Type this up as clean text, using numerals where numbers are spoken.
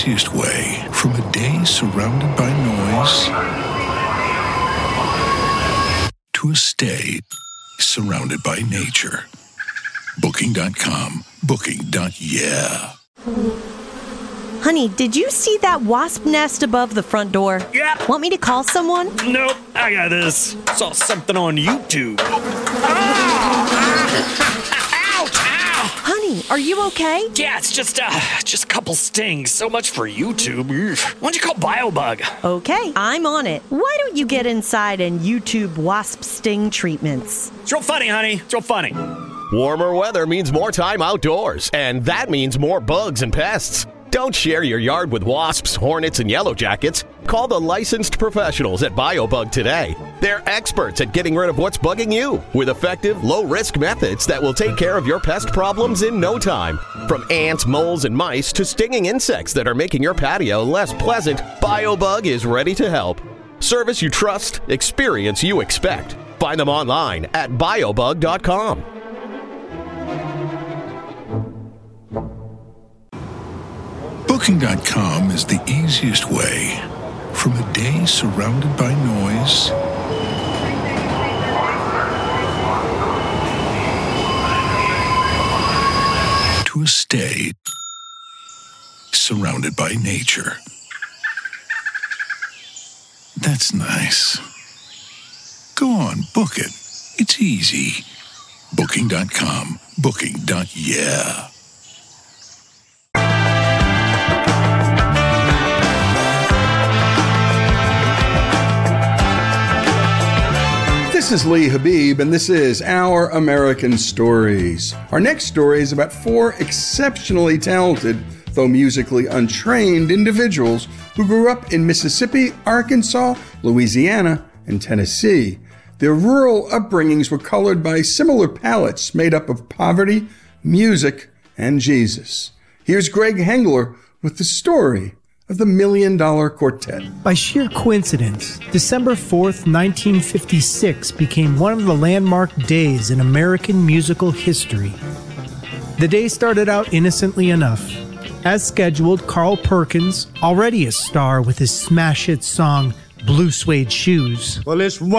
easiest way from a day surrounded by noise to a stay surrounded by nature. Booking.com. Booking.yeah. Honey, did you see that wasp nest above the front door? Yep. Want me to call someone? Nope, I got this. Saw something on YouTube. Honey, are you okay? Yeah, it's just a couple stings. So much for YouTube. Why don't you call BioBug? Okay, I'm on it. Why don't you get inside and YouTube wasp sting treatments? It's real funny, honey. It's real funny. Warmer weather means more time outdoors, and that means more bugs and pests. Don't share your yard with wasps, hornets, and yellow jackets. Call the licensed professionals at BioBug today. They're experts at getting rid of what's bugging you with effective, low-risk methods that will take care of your pest problems in no time. From ants, moles, and mice to stinging insects that are making your patio less pleasant, BioBug is ready to help. Service you trust, experience you expect. Find them online at biobug.com. Booking.com is the easiest way from a day surrounded by noise to a stay surrounded by nature. That's nice. Go on, book it. It's easy. Booking.com. Booking.yeah. This is Lee Habib, and this is Our American Stories. Our next story is about four exceptionally talented, though musically untrained, individuals who grew up in Mississippi, Arkansas, Louisiana, and Tennessee. Their rural upbringings were colored by similar palettes made up of poverty, music, and Jesus. Here's Greg Hengler with the story of the $1 Million Quartet. By sheer coincidence, December 4th, 1956 became one of the landmark days in American musical history. The day started out innocently enough. As scheduled, Carl Perkins, already a star with his smash hit song, Blue Suede Shoes, Well, it's